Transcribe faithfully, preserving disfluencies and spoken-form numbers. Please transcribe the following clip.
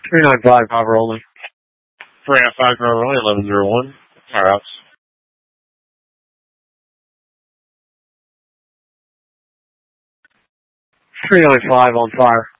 three nine five, cover only. three nine five, cover only, eleven zero one. Fire outs. three nine five on fire.